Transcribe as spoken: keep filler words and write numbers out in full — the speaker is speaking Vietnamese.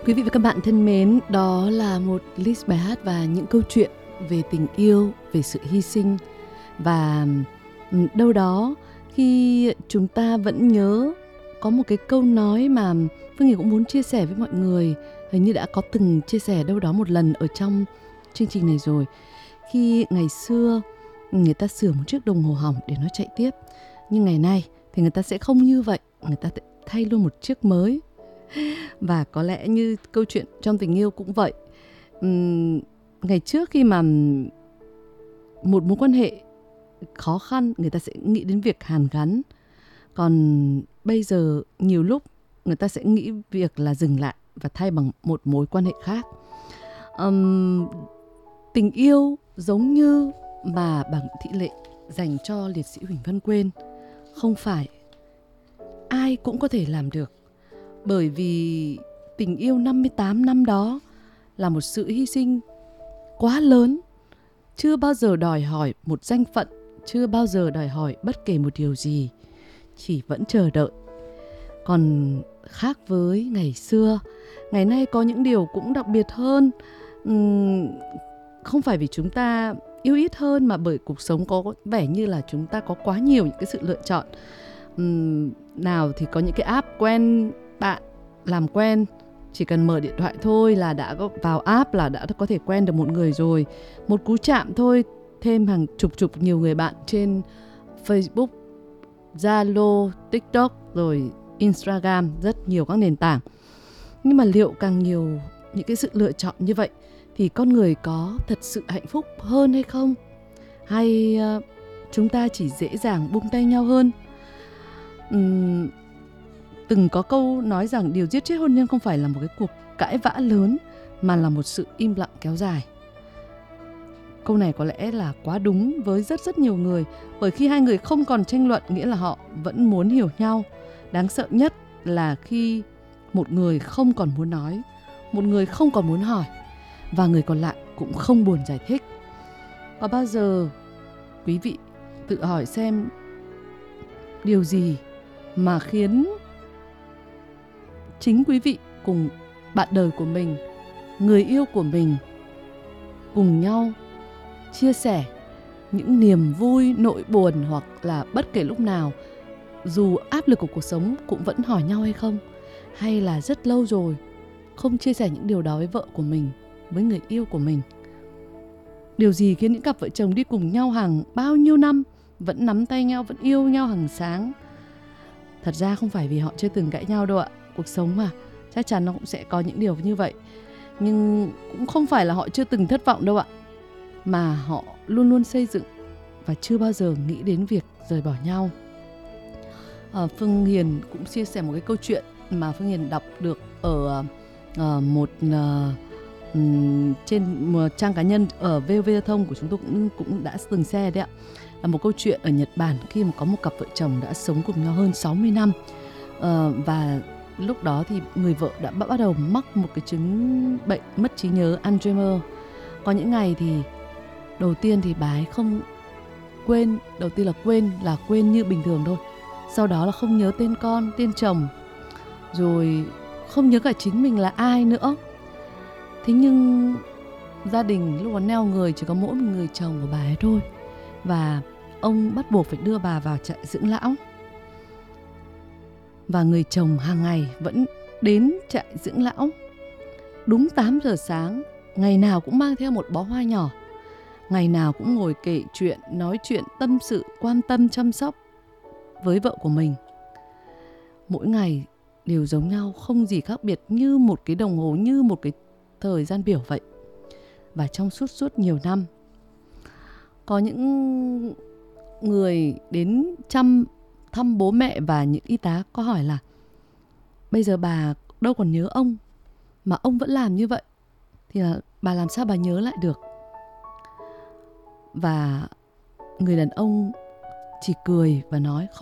Quý vị và các bạn thân mến, đó là một list bài hát và những câu chuyện về tình yêu, về sự hy sinh. Và đâu đó khi chúng ta vẫn nhớ có một cái câu nói mà Phương Hiền cũng muốn chia sẻ với mọi người. Hình như đã có từng chia sẻ đâu đó một lần ở trong chương trình này rồi. Khi ngày xưa người ta sửa một chiếc đồng hồ hỏng để nó chạy tiếp, nhưng ngày nay thì người ta sẽ không như vậy, người ta thay luôn một chiếc mới. Và có lẽ như câu chuyện trong tình yêu cũng vậy. uhm, Ngày trước khi mà một mối quan hệ khó khăn, người ta sẽ nghĩ đến việc hàn gắn. Còn bây giờ nhiều lúc người ta sẽ nghĩ việc là dừng lại và thay bằng một mối quan hệ khác. um, Tình yêu giống như mà bà Nguyễn Thị Lệ dành cho liệt sĩ Huỳnh Văn Quên, không phải ai cũng có thể làm được. Bởi vì tình yêu năm mươi tám năm đó là một sự hy sinh quá lớn, chưa bao giờ đòi hỏi một danh phận, chưa bao giờ đòi hỏi bất kể một điều gì, chỉ vẫn chờ đợi. Còn khác với ngày xưa, ngày nay có những điều cũng đặc biệt hơn. uhm, Không phải vì chúng ta yêu ít hơn, mà bởi cuộc sống có vẻ như là chúng ta có quá nhiều những cái sự lựa chọn. uhm, Nào thì có những cái app quen bạn, làm quen, chỉ cần mở điện thoại thôi là đã có, vào app là đã có thể quen được một người rồi. Một cú chạm thôi, thêm hàng chục chục nhiều người bạn trên Facebook, Zalo, TikTok, rồi Instagram, rất nhiều các nền tảng. Nhưng mà liệu càng nhiều những cái sự lựa chọn như vậy thì con người có thật sự hạnh phúc hơn hay không? Hay uh, chúng ta chỉ dễ dàng buông tay nhau hơn? Uhm, Từng có câu nói rằng điều giết chết hôn nhân không phải là một cái cuộc cãi vã lớn, mà là một sự im lặng kéo dài. Câu này có lẽ là quá đúng với rất rất nhiều người. Bởi khi hai người không còn tranh luận, nghĩa là họ vẫn muốn hiểu nhau. Đáng sợ nhất là khi một người không còn muốn nói, một người không còn muốn hỏi, và người còn lại cũng không buồn giải thích. Có bao giờ quý vị tự hỏi xem điều gì mà khiến chính quý vị cùng bạn đời của mình, người yêu của mình cùng nhau chia sẻ những niềm vui, nỗi buồn, hoặc là bất kể lúc nào, dù áp lực của cuộc sống, cũng vẫn hỏi nhau hay không? Hay là rất lâu rồi không chia sẻ những điều đó với vợ của mình, với người yêu của mình? Điều gì khiến những cặp vợ chồng đi cùng nhau hàng bao nhiêu năm vẫn nắm tay nhau, vẫn yêu nhau hàng sáng? Thật ra không phải vì họ chưa từng cãi nhau đâu ạ. Cuộc sống mà, chắc chắn nó cũng sẽ có những điều như vậy. Nhưng cũng không phải là họ chưa từng thất vọng đâu ạ, mà họ luôn luôn xây dựng và chưa bao giờ nghĩ đến việc rời bỏ nhau. à, Phương Hiền cũng chia sẻ một cái câu chuyện mà Phương Hiền đọc được ở uh, một uh, um, trên một trang cá nhân ở vê o vê Giao thông của chúng tôi cũng, cũng đã từng share đấy ạ. Là một câu chuyện ở Nhật Bản, khi mà có một cặp vợ chồng đã sống cùng nhau hơn sáu mươi năm. uh, Và lúc đó thì người vợ đã bắt đầu mắc một cái chứng bệnh mất trí nhớ Alzheimer. Có những ngày thì đầu tiên thì bà ấy không quên, đầu tiên là quên là quên như bình thường thôi. Sau đó là không nhớ tên con, tên chồng, rồi không nhớ cả chính mình là ai nữa. Thế nhưng gia đình lúc đó neo người, chỉ có mỗi một người chồng của bà ấy thôi. Và ông bắt buộc phải đưa bà vào trại dưỡng lão. Và người chồng hàng ngày vẫn đến trại dưỡng lão đúng tám giờ sáng, ngày nào cũng mang theo một bó hoa nhỏ, ngày nào cũng ngồi kể chuyện, nói chuyện, tâm sự, quan tâm, chăm sóc với vợ của mình. Mỗi ngày đều giống nhau, không gì khác biệt, như một cái đồng hồ, như một cái thời gian biểu vậy. Và trong suốt suốt nhiều năm, có những người đến chăm thăm bố mẹ, và những y tá có hỏi là bây giờ bà đâu còn nhớ ông, mà ông vẫn làm như vậy, thì là bà làm sao bà nhớ lại được? Và người đàn ông chỉ cười và nói không